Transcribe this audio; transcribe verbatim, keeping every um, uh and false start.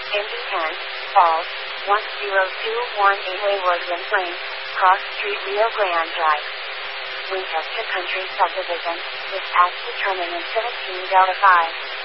Indy ten, Falls, one zero two one eight Wayward Winds Lane, Cross Street, Rio Grande Drive. Winchester Country Subdivision, dispatch determinant seventeen Delta five.